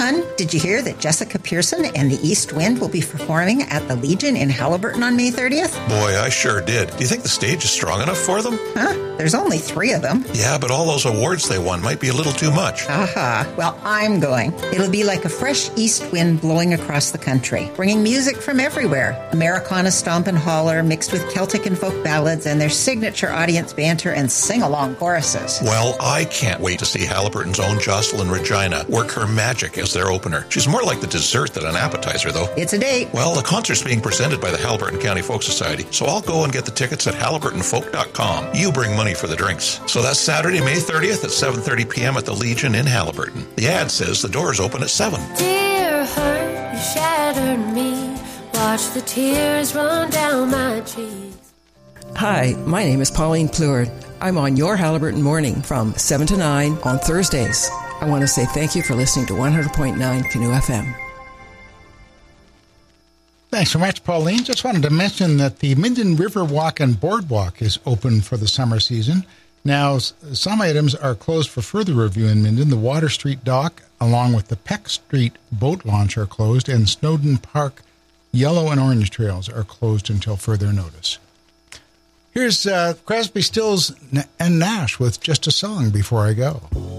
Hon, did you hear that Jessica Pearson and the East Wind will be performing at the Legion in Haliburton on May 30th? Boy, I sure did. Do you think the stage is strong enough for them? Huh? There's only 3 of them. Yeah, but all those awards they won might be a little too much. Aha. Well, I'm going. It'll be like a fresh east wind blowing across the country, bringing music from everywhere. Americana stomp and holler mixed with Celtic and folk ballads and their signature audience banter and sing-along choruses. Well, I can't wait to see Haliburton's own Jocelyn Regina work her magic as their opener. She's more like the dessert than an appetizer, though. It's a date. Well, the concert's being presented by the Haliburton County Folk Society, so I'll go and get the tickets at haliburtonfolk.com. You bring money for the drinks. So that's Saturday, May 30th at 7:30 p.m. at the Legion in Haliburton. The ad says the doors open at 7. Dear hurt, you shattered me. Watch the tears run down my cheeks. Hi, my name is Pauline Pleward. I'm on Your Haliburton Morning from 7 to 9 on Thursdays. I want to say thank you for listening to 100.9 Canoe FM. Thanks so much, Pauline. Just wanted to mention that the Minden River Walk and Boardwalk is open for the summer season. Now, some items are closed for further review in Minden. The Water Street Dock, along with the Peck Street Boat Launch, are closed, and Snowden Park Yellow and Orange Trails are closed until further notice. Here's Crosby, Stills and Nash with Just a Song Before I Go.